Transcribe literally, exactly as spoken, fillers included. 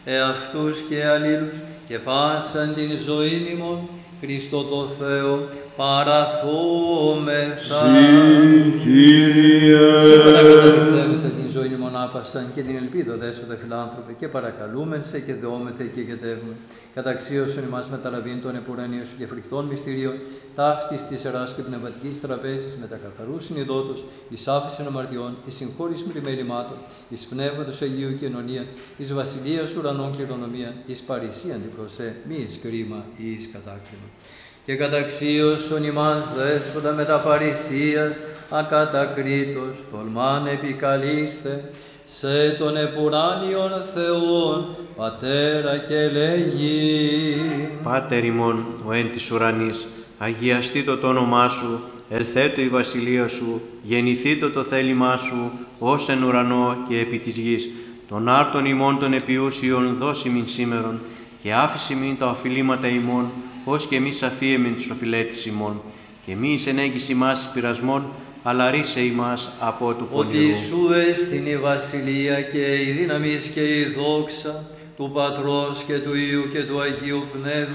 εαυτούς και αλλήλους και πάσαν την ζωήν ημών, Χριστό το Θεό, παραθούμεθα. Συ, Κύριε. Σε παρακαλωθέμεθα την ζωήν ημών άπασαν και την ελπίδα δέσποτα φιλάνθρωπε και παρακαλούμεν σε και δεόμεθε και γετεύουμε. Καταξίωσον ημάς με τα λαβήν των επουρανίων σου και φρικτών μυστηρίων, ταύτης της εράς και πνευματικής τραπέζης, με τα καθαρού συνειδότος, εις άφησεν αμαρτιών, εις συγχώρης μριμελημάτων, εις πνεύματος Αγίου κοινωνία, εις βασιλείας ουρανών κληρονομία, εις παρησίαν την προσέ, μη εις κρίμα ή εις κατάκριμα. Και καταξίωσον ημάς δέσποτα με τα παρησίας, ακατακρίτως, τολμάν επικαλείστε, σε τον επουράνιον Θεόν, Πατέρα και λέγει. Πάτερ ημών, ο εν της ουρανής, αγιαστήτω το όνομά σου, ελθέτω η βασιλεία σου, γεννηθήτω το θέλημά σου, ως εν ουρανό και επί της γης. Τον άρτον ημών των επιούσιων δώσει μην σήμερον, και άφηση μην τα οφειλήματα ημών, ως και εμείς αφίεμεν τις οφειλέτης ημών. Και μη εις ενέγγιση μας πειρασμών, αλλά ρίσε ημάς από του πονηρού. Ότι σου έστειν η βασιλεία και η δύναμις και η δόξα του Πατρός και του Υιού και του Αγίου Πνεύματος,